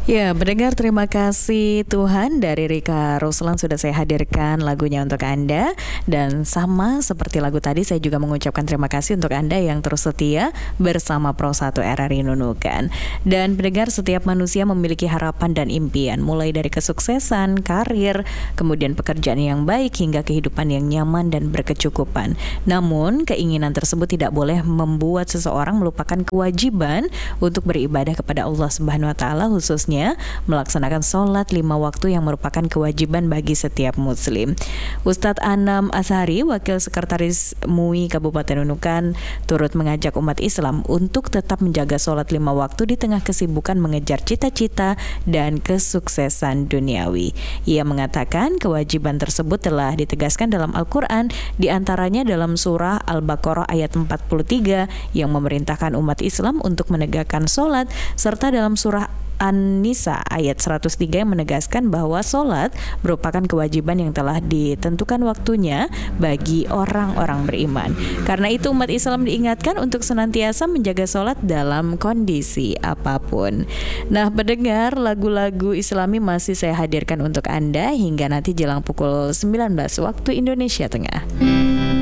Ya, pendengar, terima kasih Tuhan, dari Rika Ruslan sudah saya hadirkan lagunya untuk Anda. Dan sama seperti lagu tadi, saya juga mengucapkan terima kasih untuk Anda yang terus setia bersama Pro 1 RRI Nunukan. Dan pendengar, setiap manusia memiliki harapan dan impian, mulai dari kesuksesan, karir, kemudian pekerjaan yang baik, hingga kehidupan yang nyaman dan berkecukupan. Namun, keinginan tersebut tidak boleh membuat seseorang melupakan kewajiban untuk beribadah kepada Allah Subhanahu wa Ta'ala, khususnya melaksanakan sholat 5 waktu yang merupakan kewajiban bagi setiap muslim. Ustadz Anam Ashari, Wakil Sekretaris MUI Kabupaten Nunukan, turut mengajak umat Islam untuk tetap menjaga sholat 5 waktu di tengah kesibukan mengejar cita-cita dan kesuksesan duniawi. Ia mengatakan kewajiban tersebut telah ditegaskan dalam Al-Quran, diantaranya dalam surah Al-Baqarah ayat 43 yang memerintahkan umat Islam untuk menegakkan sholat, serta dalam surah An-Nisa ayat 103 yang menegaskan bahwa sholat merupakan kewajiban yang telah ditentukan waktunya bagi orang-orang beriman. Karena itu umat Islam diingatkan untuk senantiasa menjaga sholat dalam kondisi apapun. Nah, pendengar, lagu-lagu Islami masih saya hadirkan untuk Anda hingga nanti jelang pukul 19 waktu Indonesia Tengah.